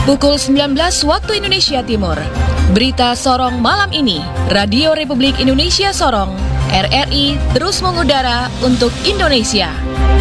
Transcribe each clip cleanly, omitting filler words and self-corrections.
Pukul 19 waktu Indonesia Timur. Berita Sorong malam ini. Radio Republik Indonesia Sorong, RRI terus mengudara untuk Indonesia.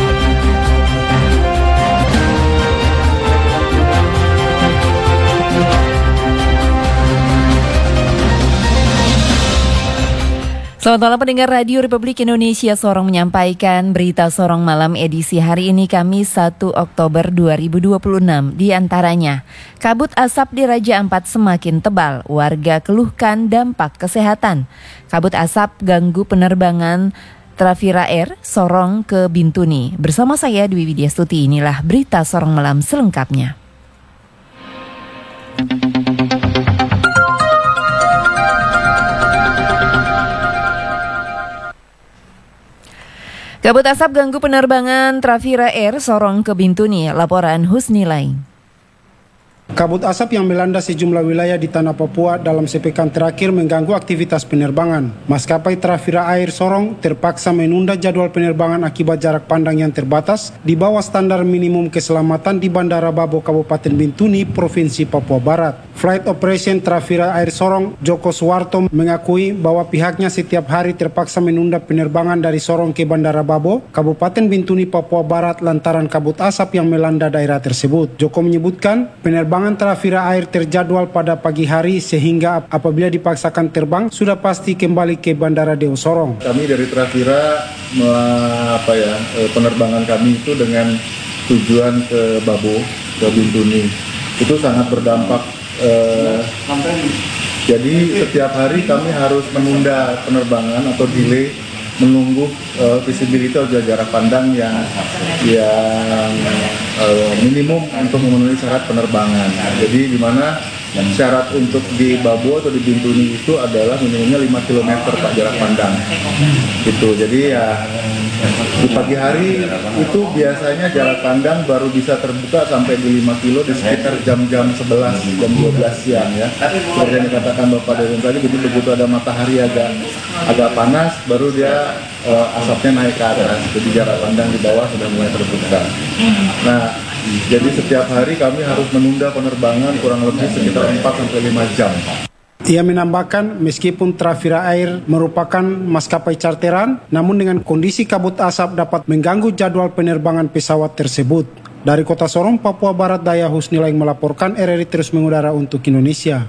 Selamat malam pendengar Radio Republik Indonesia Sorong, menyampaikan berita Sorong malam edisi hari ini Kamis 1 Oktober 2026. Di antaranya, kabut asap di Raja Ampat semakin tebal, warga keluhkan dampak kesehatan. Kabut asap ganggu penerbangan Trafira Air Sorong ke Bintuni. Bersama saya Dwi Widyastuti, inilah berita Sorong malam selengkapnya. Kabut asap ganggu penerbangan Trafira Air Sorong ke Bintuni. Laporan Husni Lain. Kabut asap yang melanda sejumlah wilayah di tanah Papua dalam sepekan terakhir mengganggu aktivitas penerbangan. Maskapai Trafira Air Sorong terpaksa menunda jadwal penerbangan akibat jarak pandang yang terbatas di bawah standar minimum keselamatan di Bandara Babo, Kabupaten Bintuni, Provinsi Papua Barat. Flight Operation Trafira Air Sorong, Joko Suwarto, mengakui bahwa pihaknya setiap hari terpaksa menunda penerbangan dari Sorong ke Bandara Babo, Kabupaten Bintuni, Papua Barat lantaran kabut asap yang melanda daerah tersebut. Joko menyebutkan penerbangan Trafira Air terjadwal pada pagi hari sehingga apabila dipaksakan terbang sudah pasti kembali ke Bandara Dewa Sorong. Kami dari Trafira penerbangan kami itu dengan tujuan ke Babo, ke Bintuni itu sangat berdampak. Jadi setiap hari kami harus menunda penerbangan atau delay menunggu visibility atau jarak pandang yang minimum untuk memenuhi syarat penerbangan. Jadi di mana syarat untuk di Babo atau di Bintuni itu adalah minimumnya 5 km Pak jarak pandang. Gitu. Jadi ya di pagi hari itu biasanya jarak pandang baru bisa terbuka sampai di 5 kilo di sekitar jam-jam 11, jam 12 siang ya. Seperti yang dikatakan Bapak Dewan tadi, jadi begitu ada matahari agak panas baru dia asapnya naik ke atas. Jadi jarak pandang di bawah sudah mulai terbuka. Nah, jadi setiap hari kami harus menunda penerbangan kurang lebih sekitar 4-5 jam. Ia menambahkan meskipun Trafira Air merupakan maskapai charteran, namun dengan kondisi kabut asap dapat mengganggu jadwal penerbangan pesawat tersebut. Dari Kota Sorong, Papua Barat Daya, Husni Laing melaporkan, RRI terus mengudara untuk Indonesia.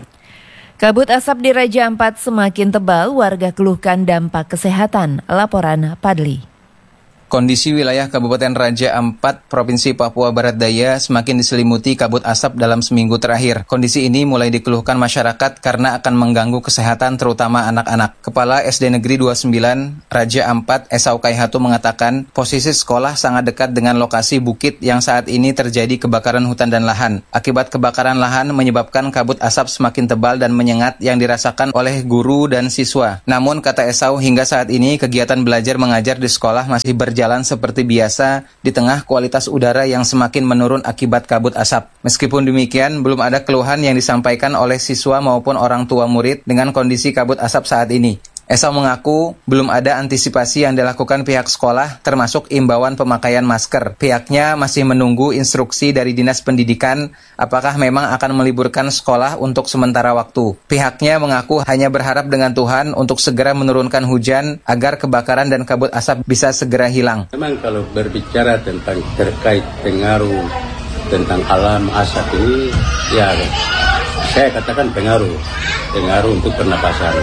Kabut asap di Raja Ampat semakin tebal, warga keluhkan dampak kesehatan. Laporan Padli. Kondisi wilayah Kabupaten Raja Ampat, Provinsi Papua Barat Daya semakin diselimuti kabut asap dalam seminggu terakhir. Kondisi ini mulai dikeluhkan masyarakat karena akan mengganggu kesehatan terutama anak-anak. Kepala SD Negeri 29 Raja Ampat, Esau Kaihatu mengatakan posisi sekolah sangat dekat dengan lokasi bukit yang saat ini terjadi kebakaran hutan dan lahan. Akibat kebakaran lahan menyebabkan kabut asap semakin tebal dan menyengat yang dirasakan oleh guru dan siswa. Namun kata Esau, hingga saat ini kegiatan belajar mengajar di sekolah masih berjalan seperti biasa di tengah kualitas udara yang semakin menurun akibat kabut asap. Meskipun demikian, belum ada keluhan yang disampaikan oleh siswa maupun orang tua murid dengan kondisi kabut asap saat ini. Esau mengaku belum ada antisipasi yang dilakukan pihak sekolah termasuk imbauan pemakaian masker. Pihaknya masih menunggu instruksi dari Dinas Pendidikan apakah memang akan meliburkan sekolah untuk sementara waktu. Pihaknya mengaku hanya berharap dengan Tuhan untuk segera menurunkan hujan agar kebakaran dan kabut asap bisa segera hilang. Memang kalau berbicara tentang terkait pengaruh tentang alam asap ini, ya saya katakan pengaruh untuk pernapasan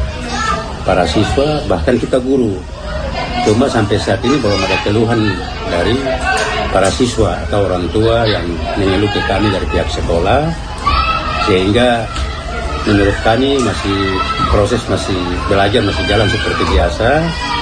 para siswa, bahkan kita guru. Cuma sampai saat ini belum ada keluhan dari para siswa atau orang tua yang mengeluh ke kami dari pihak sekolah, sehingga menurut kami proses belajar masih jalan seperti biasa.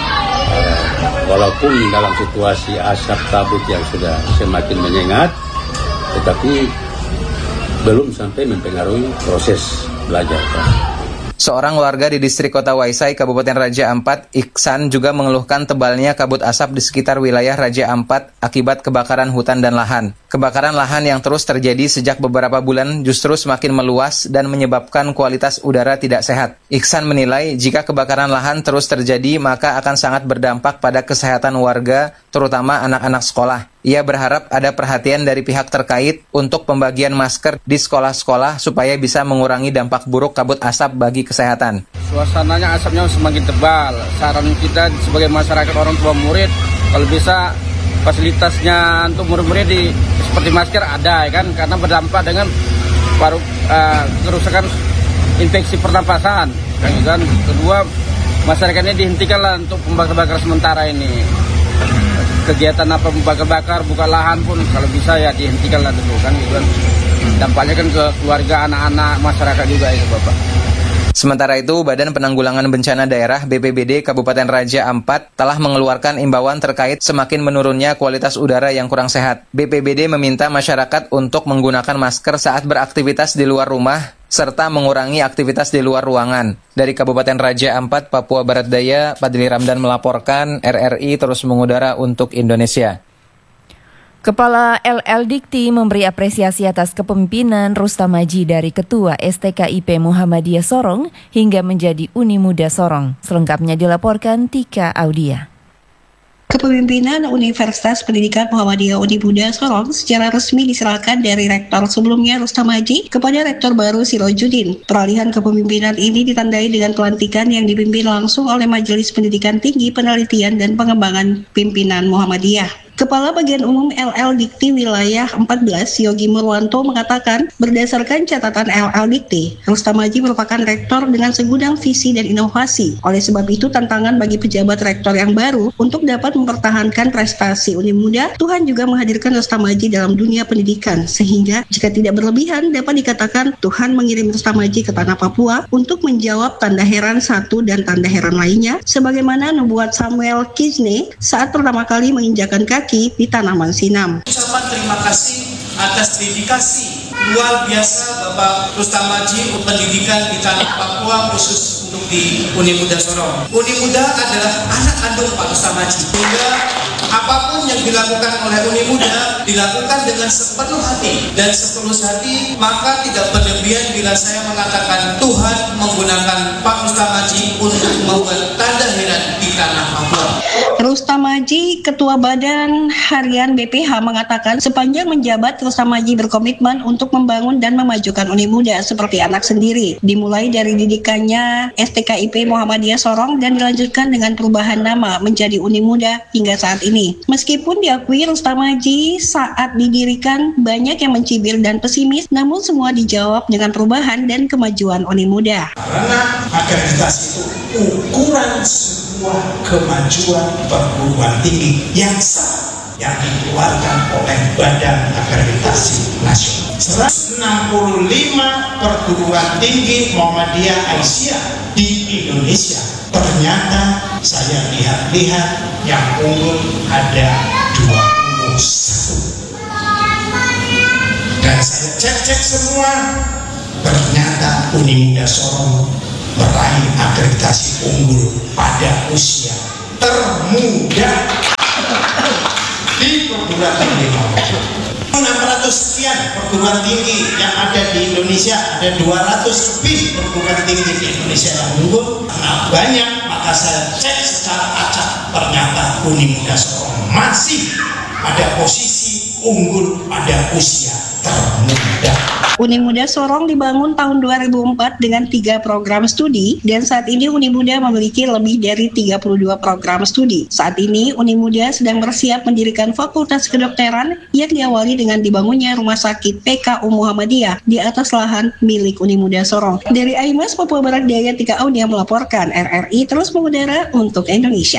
Walaupun dalam situasi asap kabut yang sudah semakin menyengat, tetapi belum sampai mempengaruhi proses belajar. Seorang warga di distrik Kota Waisai, Kabupaten Raja Ampat, Iksan, juga mengeluhkan tebalnya kabut asap di sekitar wilayah Raja Ampat akibat kebakaran hutan dan lahan. Kebakaran lahan yang terus terjadi sejak beberapa bulan justru semakin meluas dan menyebabkan kualitas udara tidak sehat. Iksan menilai jika kebakaran lahan terus terjadi maka akan sangat berdampak pada kesehatan warga, terutama anak-anak sekolah. Ia berharap ada perhatian dari pihak terkait untuk pembagian masker di sekolah-sekolah supaya bisa mengurangi dampak buruk kabut asap bagi kesehatan. Suasananya asapnya semakin tebal. Saran kita sebagai masyarakat orang tua murid, kalau bisa fasilitasnya untuk murid-murid seperti masker ada, ya kan? Karena berdampak dengan kerusakan infeksi pernapasan. Dan kedua, masyarakatnya dihentikanlah untuk pembakar-bakar sementara ini. Kegiatan apa membakar-bakar, buka lahan pun kalau bisa ya dihentikanlah dulu kan, gitu kan. Dampaknya kan ke keluarga, anak-anak, masyarakat juga itu Bapak. Sementara itu, Badan Penanggulangan Bencana Daerah BPBD Kabupaten Raja Ampat telah mengeluarkan imbauan terkait semakin menurunnya kualitas udara yang kurang sehat. BPBD meminta masyarakat untuk menggunakan masker saat beraktivitas di luar rumah serta mengurangi aktivitas di luar ruangan. Dari Kabupaten Raja Ampat, Papua Barat Daya, Fadli Ramdan melaporkan, RRI terus mengudara untuk Indonesia. Kepala LL Dikti memberi apresiasi atas kepemimpinan Rustam Haji dari Ketua STKIP Muhammadiyah Sorong hingga menjadi Uni Muda Sorong. Selengkapnya dilaporkan Tika Audia. Kepemimpinan Universitas Pendidikan Muhammadiyah Uni Muda Sorong secara resmi diserahkan dari Rektor sebelumnya Rustam Haji kepada Rektor baru Sirojudin. Peralihan kepemimpinan ini ditandai dengan pelantikan yang dipimpin langsung oleh Majelis Pendidikan Tinggi Penelitian dan Pengembangan Pimpinan Muhammadiyah. Kepala Bagian Umum LL Dikti Wilayah 14, Yogi Murwanto mengatakan, berdasarkan catatan LL Dikti, Rustam Haji merupakan rektor dengan segudang visi dan inovasi. Oleh sebab itu, tantangan bagi pejabat rektor yang baru untuk dapat mempertahankan prestasi Uni Muda, Tuhan juga menghadirkan Rustam Haji dalam dunia pendidikan, sehingga jika tidak berlebihan, dapat dikatakan Tuhan mengirim Rustam Haji ke tanah Papua untuk menjawab tanda heran satu dan tanda heran lainnya, sebagaimana nubuat Samuel Kizne saat pertama kali menginjakan kaki di Tanaman Sinam. Ucapan terima kasih atas dedikasi luar biasa Bapak Rustam Haji untuk pendidikan di tanah Papua, khusus untuk di Uni Muda Sorong. Uni Muda adalah anak kandung Pak Rustam Haji, sehingga apapun yang dilakukan oleh Uni Muda dilakukan dengan sepenuh hati dan setulus hati, maka tidak berlebihan bila saya mengatakan Tuhan menggunakan Pak Rustam Haji untuk membuat tanda heran di tanah Papua. Rustam Haji, Ketua Badan Harian BPH mengatakan sepanjang menjabat Rustam Haji berkomitmen untuk membangun dan memajukan Uni Muda seperti anak sendiri. Dimulai dari didikannya STKIP Muhammadiyah Sorong dan dilanjutkan dengan perubahan nama menjadi Uni Muda hingga saat ini. Meskipun diakui Rustam Haji saat didirikan banyak yang mencibir dan pesimis, namun semua dijawab dengan perubahan dan kemajuan Uni Muda. Karena akreditasi itu ukuran sebuah kemajuan perguruan tinggi yang sah yang dikeluarkan oleh Badan Akreditasi Nasional. 165 perguruan tinggi Muhammadiyah Aisyah di Indonesia. Ternyata saya lihat-lihat yang unggul ada 21. Dan saya cek-cek semua, ternyata Uni Muda Sorong meraih akreditasi unggul pada usia termuda di perguruan tinggi. 600 sekian perguruan tinggi yang ada di Indonesia, ada 200 lebih perguruan tinggi di Indonesia yang unggul. Karena banyak, maka saya cek secara acak, ternyata Uni Muda Sorong masih pada posisi unggul pada usia termuda. Uni Muda Sorong dibangun tahun 2004 dengan 3 program studi, dan saat ini Uni Muda memiliki lebih dari 32 program studi. Saat ini Uni Muda sedang bersiap mendirikan fakultas kedokteran yang diawali dengan dibangunnya Rumah Sakit PKU Muhammadiyah di atas lahan milik Uni Muda Sorong. Dari Aimas, Papua Barat Daya, Tika Audia melaporkan, RRI terus mengudara untuk Indonesia.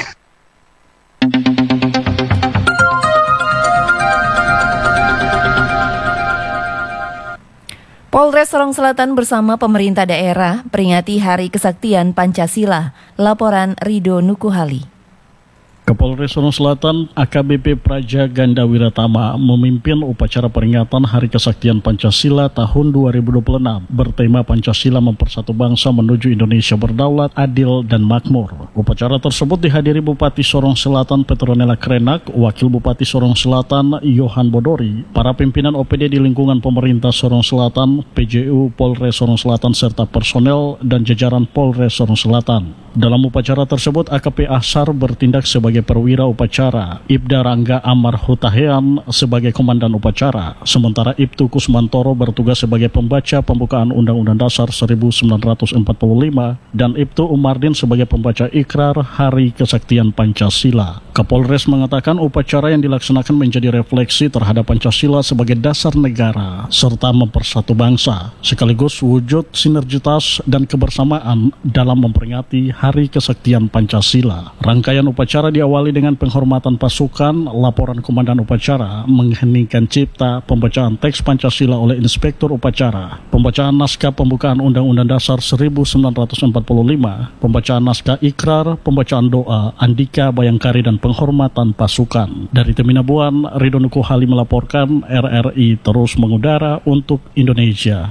Polres Sorong Selatan bersama pemerintah daerah peringati Hari Kesaktian Pancasila. Laporan Rido Nukuhali. Kapolres Sorong Selatan AKBP Praja Ganda Wiratama memimpin upacara peringatan Hari Kesaktian Pancasila tahun 2026 bertema Pancasila Mempersatu Bangsa Menuju Indonesia Berdaulat, Adil, dan Makmur. Upacara tersebut dihadiri Bupati Sorong Selatan Petronella Krenak, Wakil Bupati Sorong Selatan Yohan Bodori, para pimpinan OPD di lingkungan pemerintah Sorong Selatan, PJU Polres Sorong Selatan serta personel dan jajaran Polres Sorong Selatan. Dalam upacara tersebut, AKP Ahsar bertindak sebagai perwira upacara, Ibda Rangga Amar Hutahean sebagai komandan upacara, sementara Ibtu Kusmantoro bertugas sebagai pembaca pembukaan Undang-Undang Dasar 1945 dan Ibtu Umardin sebagai pembaca ikrar Hari Kesaktian Pancasila. Kapolres mengatakan upacara yang dilaksanakan menjadi refleksi terhadap Pancasila sebagai dasar negara serta mempersatu bangsa, sekaligus wujud sinergitas dan kebersamaan dalam memperingati Hari Kesaktian Pancasila. Rangkaian upacara diawali dengan penghormatan pasukan, laporan komandan upacara, mengheningkan cipta, pembacaan teks Pancasila oleh inspektur upacara, pembacaan naskah pembukaan Undang-Undang Dasar 1945, pembacaan naskah ikrar, pembacaan doa, andika, bayangkari, dan penghormatan pasukan. Dari Teminabuan, Ridho Nukuhali melaporkan, RRI terus mengudara untuk Indonesia.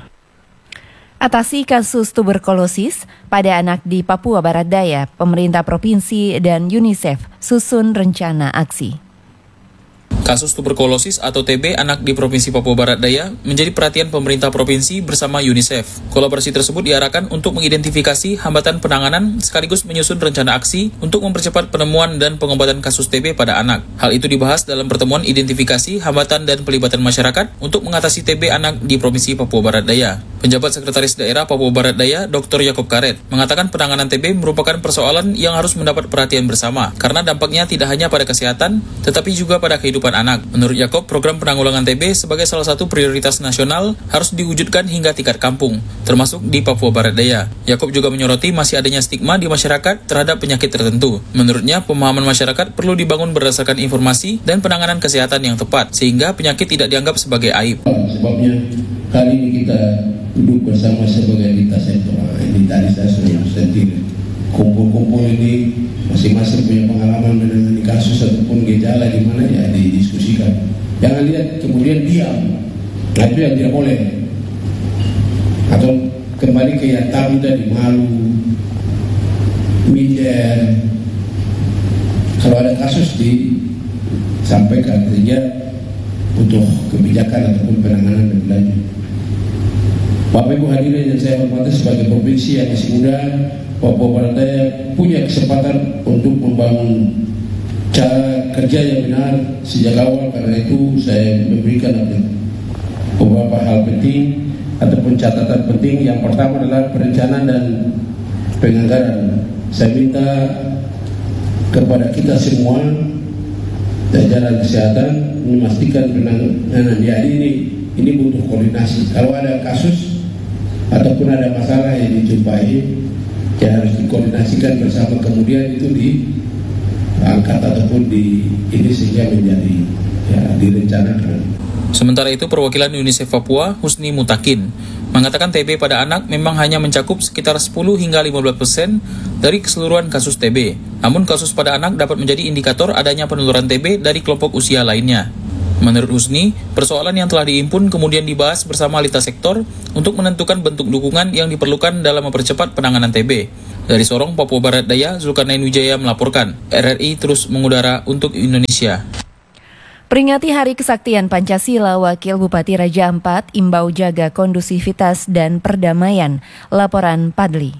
Atasi kasus tuberkulosis pada anak di Papua Barat Daya, pemerintah provinsi dan UNICEF susun rencana aksi. Kasus tuberkulosis atau TB anak di Provinsi Papua Barat Daya menjadi perhatian pemerintah provinsi bersama UNICEF. Kolaborasi tersebut diarahkan untuk mengidentifikasi hambatan penanganan sekaligus menyusun rencana aksi untuk mempercepat penemuan dan pengobatan kasus TB pada anak. Hal itu dibahas dalam pertemuan identifikasi hambatan dan pelibatan masyarakat untuk mengatasi TB anak di Provinsi Papua Barat Daya. Penjabat Sekretaris Daerah Papua Barat Daya, Dr. Yakob Karet, mengatakan penanganan TB merupakan persoalan yang harus mendapat perhatian bersama karena dampaknya tidak hanya pada kesehatan tetapi juga pada kehidupan anak. Menurut Yakob, program penanggulangan TB sebagai salah satu prioritas nasional harus diwujudkan hingga tingkat kampung, termasuk di Papua Barat Daya. Yakob juga menyoroti masih adanya stigma di masyarakat terhadap penyakit tertentu. Menurutnya, pemahaman masyarakat perlu dibangun berdasarkan informasi dan penanganan kesehatan yang tepat, sehingga penyakit tidak dianggap sebagai aib. Sebabnya, kali ini kita duduk bersama sebagai lintas sektor. Ini tadi saya sudah sendiri. Kumpul-kumpul ini masing-masing punya pengalaman menangani kasus ataupun gejala di mana ya didiskusikan. Jangan lihat kemudian diam. Nah, itu yang tidak boleh. Atau kembali ke yang tabu tadi, malu, minder. Kalau ada kasus disampaikan sehingga untuk kebijakan ataupun penanganan lebih lanjut. Bapak Ibu hadirin yang saya hormati, sebagai provinsi yang masih muda, Papua Barat Daya punya kesempatan untuk membangun cara kerja yang benar sejak awal. Karena itu saya memberikan beberapa hal penting ataupun catatan penting. Yang pertama adalah perencanaan dan penganggaran. Saya minta kepada kita semua jajaran kesehatan memastikan penanganan ini butuh koordinasi. Kalau ada kasus ataupun ada masalah yang dijumpai, ya harus dikoordinasikan bersama, kemudian itu diangkat ataupun ini sehingga menjadi direncanakan. Sementara itu, perwakilan UNICEF Papua, Husni Mutakin, mengatakan TB pada anak memang hanya mencakup sekitar 10 hingga 15% dari keseluruhan kasus TB. Namun kasus pada anak dapat menjadi indikator adanya penularan TB dari kelompok usia lainnya. Menurut Husni, persoalan yang telah diimpun kemudian dibahas bersama lintas sektor untuk menentukan bentuk dukungan yang diperlukan dalam mempercepat penanganan TB. Dari Sorong, Papua Barat Daya, Zulkarnain Wijaya melaporkan. RRI terus mengudara untuk Indonesia. Peringati Hari Kesaktian Pancasila, Wakil Bupati Raja Ampat imbau jaga kondusivitas dan perdamaian. Laporan Padli.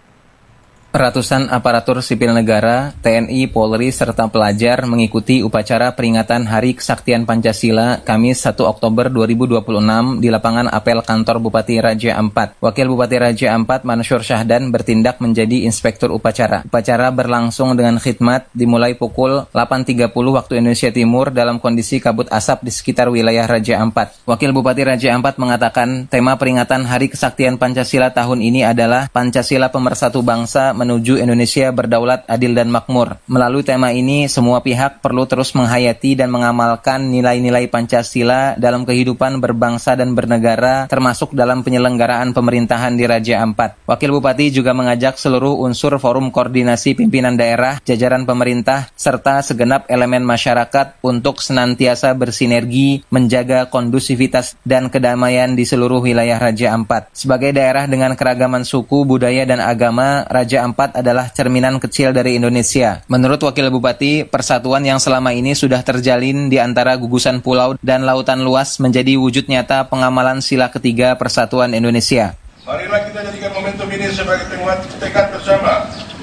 Ratusan aparatur sipil negara, TNI, Polri, serta pelajar mengikuti upacara peringatan Hari Kesaktian Pancasila Kamis 1 Oktober 2026 di lapangan apel kantor Bupati Raja Ampat. Wakil Bupati Raja Ampat, Mansur Syahdan, bertindak menjadi inspektur upacara. Upacara berlangsung dengan khidmat dimulai pukul 8.30 waktu Indonesia Timur dalam kondisi kabut asap di sekitar wilayah Raja Ampat. Wakil Bupati Raja Ampat mengatakan tema peringatan Hari Kesaktian Pancasila tahun ini adalah Pancasila Pemersatu Bangsa menuju Indonesia berdaulat, adil, dan makmur. Melalui tema ini, semua pihak perlu terus menghayati dan mengamalkan nilai-nilai Pancasila dalam kehidupan berbangsa dan bernegara, termasuk dalam penyelenggaraan pemerintahan di Raja Ampat. Wakil Bupati juga mengajak seluruh unsur forum koordinasi pimpinan daerah, jajaran pemerintah, serta segenap elemen masyarakat untuk senantiasa bersinergi menjaga kondusivitas dan kedamaian di seluruh wilayah Raja Ampat. Sebagai daerah dengan keragaman suku, budaya, dan agama, Raja Ampat adalah cerminan kecil dari Indonesia. Menurut Wakil Bupati, persatuan yang selama ini sudah terjalin di antara gugusan pulau dan lautan luas menjadi wujud nyata pengamalan sila ketiga persatuan Indonesia. Marilah kita jadikan momentum ini sebagai tekad bersama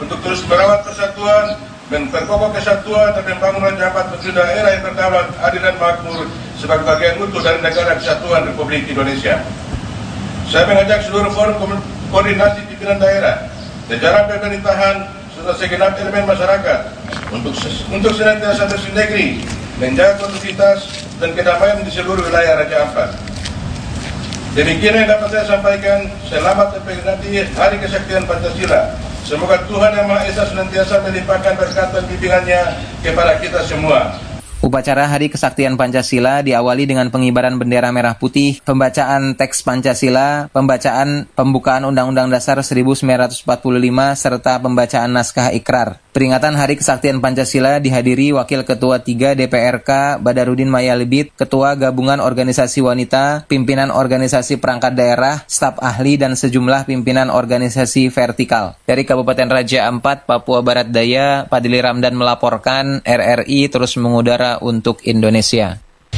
untuk terus merawat persatuan, memperkokoh kesatuan dan membangun Raja Ampat menuju daerah yang berdaulat, adil dan makmur sebagai bagian utuh dari negara kesatuan Republik Indonesia. Saya mengajak seluruh forum koordinasi pimpinan daerah, jajaran pemerintahan, serta segenap elemen masyarakat untuk senantiasa bersinergi menjaga kondusivitas dan kedamaian di seluruh wilayah Raja Ampat. Demikian yang dapat saya sampaikan. Selamat memperingati Hari Kesaktian Pancasila. Semoga Tuhan Yang Maha Esa senantiasa melimpahkan berkat dan bimbingannya kepada kita semua. Upacara Hari Kesaktian Pancasila diawali dengan pengibaran bendera merah putih, pembacaan teks Pancasila, pembacaan pembukaan Undang-Undang Dasar 1945, serta pembacaan naskah ikrar. Peringatan Hari Kesaktian Pancasila dihadiri Wakil Ketua 3 DPRK Badarudin Mayalibit, Ketua Gabungan Organisasi Wanita, pimpinan organisasi perangkat daerah, staf ahli, dan sejumlah pimpinan organisasi vertikal. Dari Kabupaten Raja Ampat, Papua Barat Daya, Padili Ramdan melaporkan, RRI terus mengudara untuk Indonesia.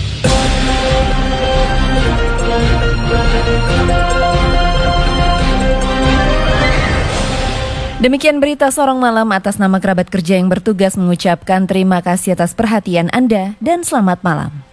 Demikian berita Sorong Malam. Atas nama kerabat kerja yang bertugas mengucapkan terima kasih atas perhatian Anda dan selamat malam.